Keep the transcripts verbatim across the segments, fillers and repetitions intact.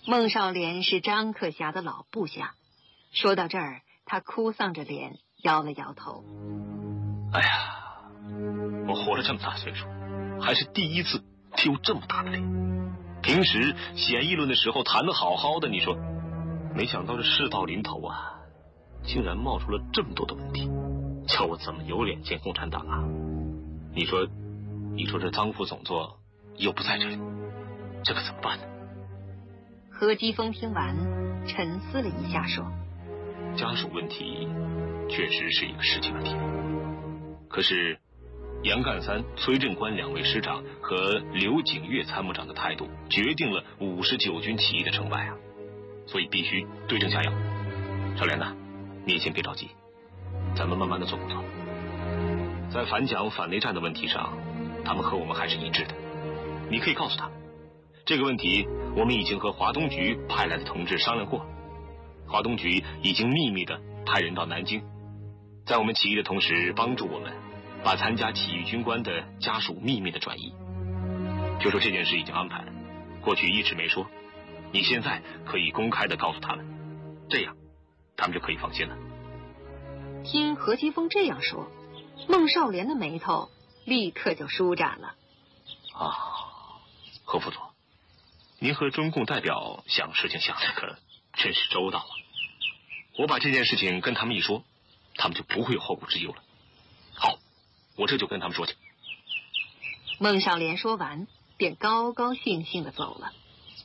孟少莲是张克侠的老部下，说到这儿，他哭丧着脸，摇了摇头。 哎呀，我活了这么大岁数，还是第一次丢这么大的脸。平时写议论的时候谈得好好的，你说，没想到这事到临头啊，竟然冒出了这么多的问题，叫我怎么有脸见共产党啊？你说，你说这张副总座又不在这里，这可怎么办呢？ 何基峰听完，沉思了一下，说：“ 家属问题确实是一个实际问题，可是杨干三、崔振官两位师长和刘景岳参谋长的态度，决定了五十九军起义的成败啊！所以必须对症下药。少莲呐，你先别着急，咱们慢慢的做工作。在反蒋反内战的问题上，他们和我们还是一致的。你可以告诉他们，这个问题我们已经和华东局派来的同志商量过，华东局已经秘密的派人到南京，在我们起义的同时帮助我们把参加起义军官的家属秘密的转移。就说这件事已经安排了，过去一直没说，你现在可以公开的告诉他们，这样他们就可以放心了。 听何基峰这样说，孟少莲的眉头立刻就舒展了。 啊，何副总，您和中共代表想事情想的可真是周到啊！我把这件事情跟他们一说，他们就不会有后顾之忧了。好，我这就跟他们说去。 孟少莲说完，便高高兴兴地走了。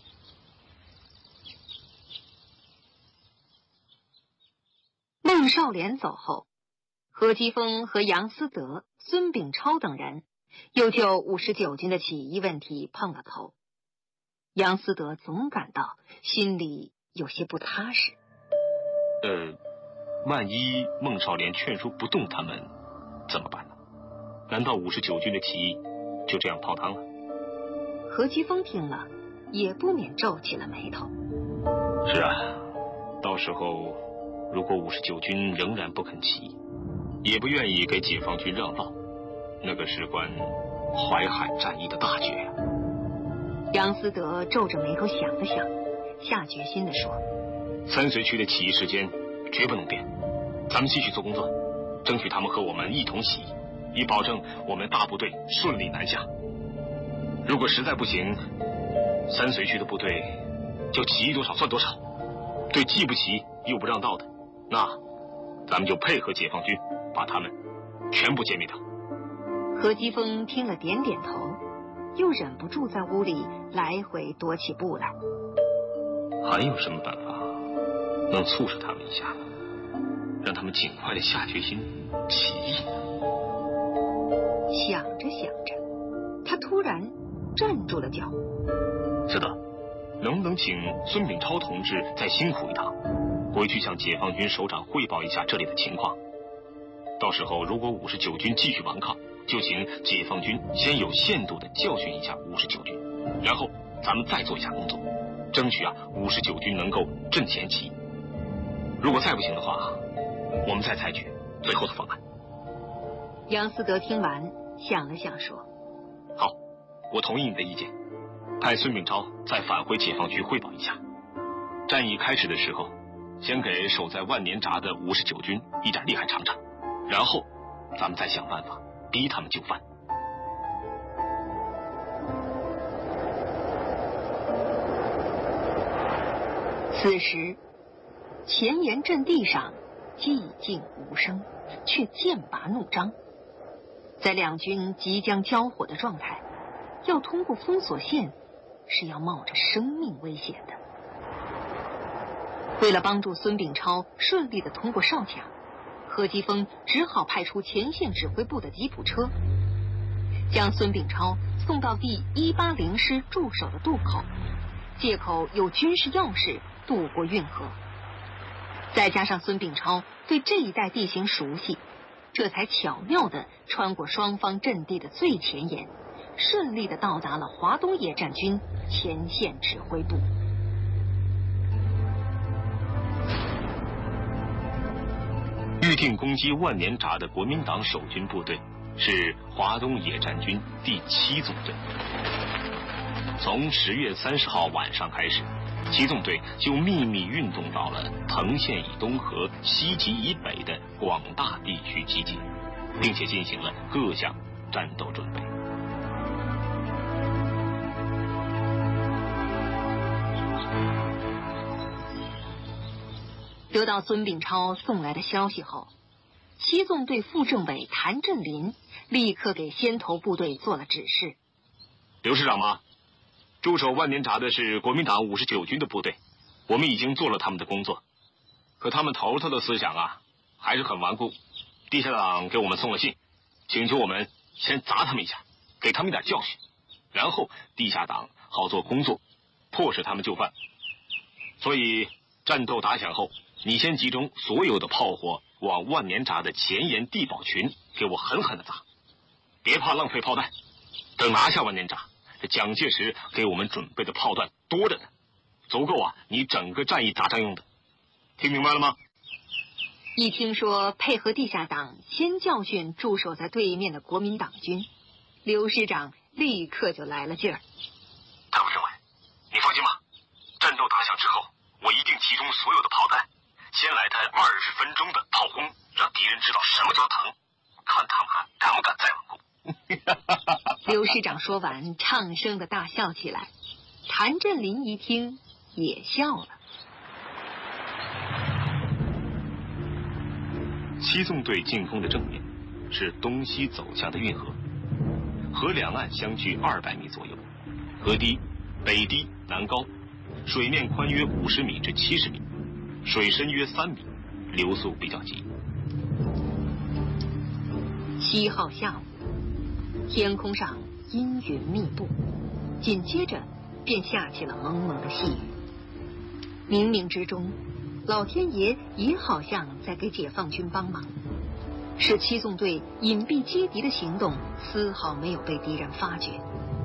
孟少莲走后，何基峰和杨思德、孙秉超等人又就五十九军的起义问题碰了头。杨思德总感到心里有些不踏实。 呃，万一孟少莲劝说不动他们，怎么办呢？难道五十九军的起义就这样泡汤了？ 何基峰听了，也不免皱起了眉头。 是啊，到时候如果五十九军仍然不肯起义，也不愿意给解放军让道，那个事关淮海战役的大决呀。 杨思德皱着眉头想了想，下决心地说： 三绥区的起义时间绝不能变，咱们继续做工作，争取他们和我们一同起义，以保证我们大部队顺利南下。如果实在不行，三绥区的部队就起义多少算多少，对既不起又不让道的，那咱们就配合解放军把他们全部歼灭掉。 何基峰听了点点头，又忍不住在屋里来回踱起步来。 还有什么办法能促使他们一下，让他们尽快的下决心起义呢？ 想着想着，他突然站住了脚。 是的，能不能请孙秉超同志再辛苦一趟，回去向解放军首长汇报一下这里的情况？到时候如果五十九军继续顽抗，就请解放军先有限度的教训一下五十九军，然后咱们再做一下工作，争取啊五十九军能够阵前起义。如果再不行的话，我们再采取最后的方案。 杨思德听完想了想说： 好，我同意你的意见，派孙秉超再返回解放区汇报一下。战役开始的时候，先给守在万年闸的五十九军一点厉害尝尝，然后咱们再想办法逼他们就范。 此时前沿阵地上寂静无声，却剑拔弩张。在两军即将交火的状态，要通过封锁线是要冒着生命危险的。为了帮助孙秉超顺利地通过哨卡，何基峰只好派出前线指挥部的吉普车，将孙秉超送到第一八零师驻守的渡口，借口有军事要事渡过运河。再加上孙秉超对这一带地形熟悉，这才巧妙地穿过双方阵地的最前沿，顺利地到达了华东野战军前线指挥部。 预定攻击万年闸的国民党守军部队是华东野战军第七纵队。从十月三十号晚上开始， 七纵队就秘密运动到了藤县以东和西极以北的广大地区集结，并且进行了各项战斗准备。 得到孙秉超送来的消息后，七纵队副政委谭震林立刻给先头部队做了指示。 刘师长吗？驻守万年闸的是国民党五十九军的部队，我们已经做了他们的工作，可他们头头的思想啊还是很顽固。地下党给我们送了信，请求我们先砸他们一下，给他们一点教训，然后地下党好做工作，迫使他们就范。所以战斗打响后，你先集中所有的炮火往万年闸的前沿地堡群给我狠狠的砸，别怕浪费炮弹。等拿下万年闸，这蒋介石给我们准备的炮弹多着呢，足够啊你整个战役打仗用的。听明白了吗？ 一听说配合地下党先教训驻守在对面的国民党军，刘师长立刻就来了劲儿。 谭副政委，你放心吧，战斗打响之后，我一定集中所有的炮弹，先来他二十分钟的炮轰，让敌人知道什么叫疼，看他们还敢不敢再顽固。 刘师长说完，畅声的大笑起来。谭震林一听也笑了。 七纵队进攻的正面是东西走向的运河，河两岸相距二百米左右，河堤北低南高，水面宽约五十米至七十米，水深约三米，流速比较急。 七号下午，天空上阴云密布，紧接着便下起了蒙蒙的细雨。冥冥之中，老天爷也好像在给解放军帮忙，使七纵队隐蔽击敌的行动丝毫没有被敌人发觉。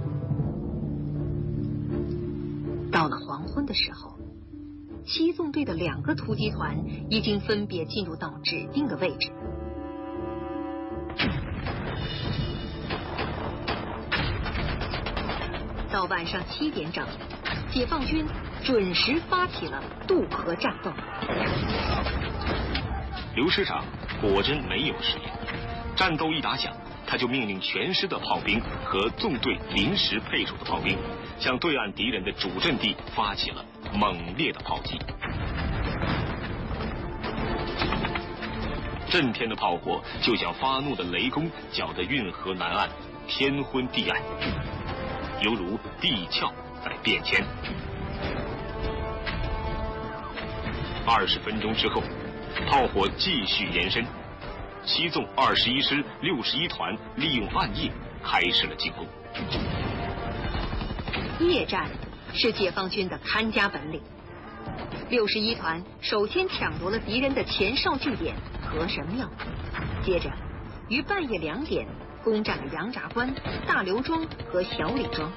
到了黄昏的时候，七纵队的两个突击团已经分别进入到指定的位置。到晚上七点整，解放军准时发起了渡河战斗。 刘师长果真没有食言，战斗一打响，他就命令全师的炮兵和纵队临时配属的炮兵，向对岸敌人的主阵地发起了猛烈的炮击。震天的炮火就像发怒的雷公，搅得运河南岸天昏地暗，犹如地壳在变迁。二十分钟之后，炮火继续延伸，七纵二十一师六十一团利用暗夜开始了进攻。 夜战是解放军的看家本领。六十一团首先抢夺了敌人的前哨据点河神庙，接着于半夜两点攻占了杨闸关、大刘庄和小李庄。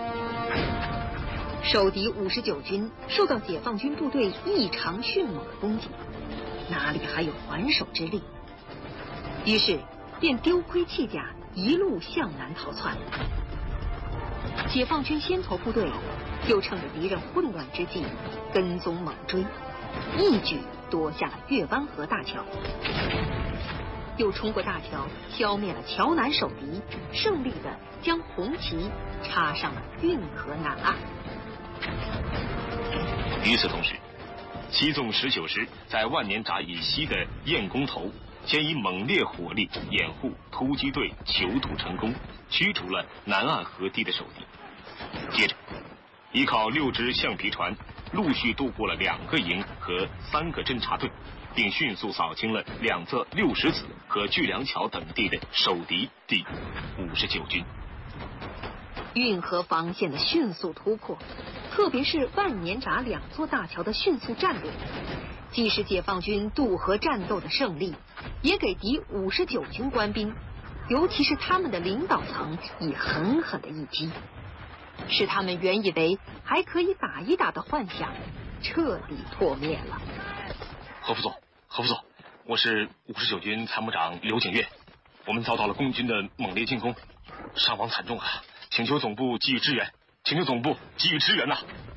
守敌五十九军受到解放军部队异常迅猛的攻击，哪里还有还手之力？于是便丢盔弃甲，一路向南逃窜。解放军先头部队又趁着敌人混乱之际跟踪猛追，一举夺下了月湾河大桥，又冲过大桥，消灭了桥南守敌，胜利的将红旗插上了运河南岸。 与此同时，七纵十九师在万年闸以西的燕公头，先以猛烈火力掩护突击队囚渡成功，驱逐了南岸河堤的守敌。接着，依靠六只橡皮船，陆续渡过了两个营和三个侦察队，并迅速扫清了两侧六十子和巨梁桥等地的守敌第五十九军。 运河防线的迅速突破，特别是万年闸两座大桥的迅速占领，既是解放军渡河战斗的胜利，也给敌五十九军官兵，尤其是他们的领导层以狠狠的一击，使他们原以为还可以打一打的幻想彻底破灭了。 何副总，何副总，我是五十九军参谋长刘景岳，我们遭到了共军的猛烈进攻，伤亡惨重啊！请求总部给予支援，请求总部给予支援呐、啊！